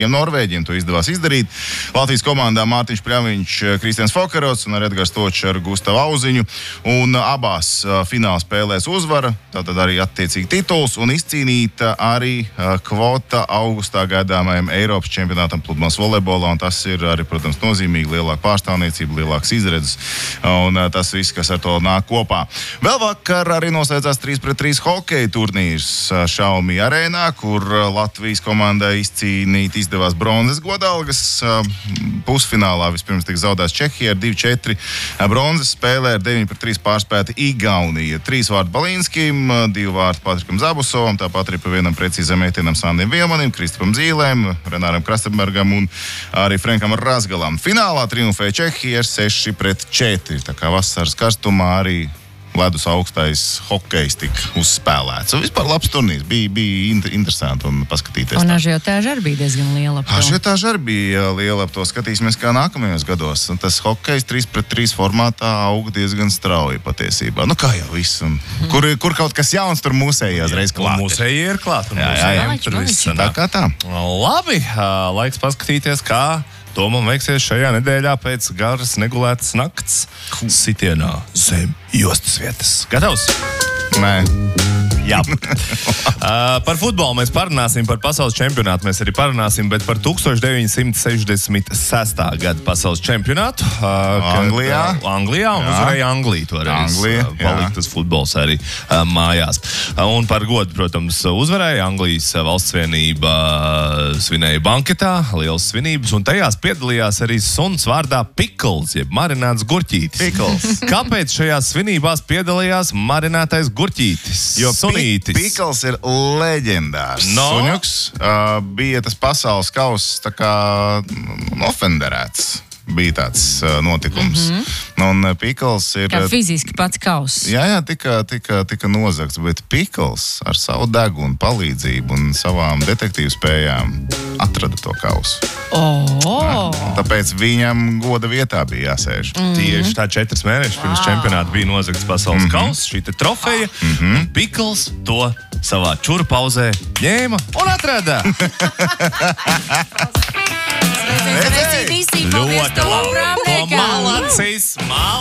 Norvēģiem to izdevās izdarīt. Latvijas komandā Mārtiņš Pļaviņš, Kristians Fokarots un Edgars Točs ar Gustavu Auziņu. Un abās fināla spēlēs uzvara, tātad arī attiecīgi tituls un izcīnīta arī kvota augustā gaidāmajam Eiropas čempionātam pludmales volejbolā. Un tas ir arī, protams, nozīmīgi, lielāka pārstāvniecība, lielāks izredzes un tas viss, kas ar to nāk kopā. Vēl vakar arī noslēdzās 3-3 hokeja turnīrs Šaumi arēnā, kur Latvijas komandai izdevās bronzas godalgas. Pusfinālā vispirms tika zaudēts Čehija ar 2-4. Bronzas spēlē ar 9-3 pārspēta Igaunija. 3 vārdi Balīnskim, 2 vārdi Patrikam Zabusovam, tāpat arī pa vienam precīzam metienam Sandim Vielmanim, Kristapam Zīlēm, Renāram Krastenbergam un arī Frenkam Razgalam. Finālā triumfēja Čehija ar 6-4. Tā kā vasaras karstumā arī ledus augstais hokejs tika uzspēlēts. Vispār labs turnīrs. Bija interesanti un paskatīties. Un ažiotāža arī bija diezgan liela. Ažiotāža arī bija liela ap to. Skatīsimies, kā nākamajos gados. Un tas hokejs 3-3 formātā auga diezgan strauji patiesībā. Nu kā jau viss. Kur kaut kas jauns, tur mūsējās reiz klāt. Mūsējie ir klāt. Tā kā tā. Labi, laiks paskatīties, kā Tomam veiksies šajā nedēļā pēc garas negulētas nakts sitienā zem jostas vietas. Gatavs? Nē. Jā. Par futbolu mēs parunāsim, par pasaules čempionātu mēs arī parunāsim, bet par 1966. gada pasaules čempionātu. Anglijā Un uzvarēja Anglija toreiz. Palika tas futbols arī mājās. Un par godu, protams, uzvarēja Anglijas valsts vienība, svinēja banketā, lielas svinības, un tajās piedalījās arī suns vārdā Pickles, jeb marināts gurķītis. Pickles. Kāpēc šajās svinībās piedalījās marinātais gurķītis? Jo Pickles ir leģendārs suņuks. Bija tas pasaules kauss tā kā ofenderēts. Bija tāds notikums. Un Pickles ir... Kā fiziski pats kauss. Jā, tika nozagts, bet Pickles ar savu degunu palīdzību un savām detektīvu spējām atrada to kausu. Tāpēc viņam goda vietā bija jāsēž. Tieši tā 4 mēnešus pirms čempionāta bija nozagts pasaules kauss, šī te trofeja, un Pickles to savā čuru pauzē ņēma un atrada. Ļoti labi. Malacis.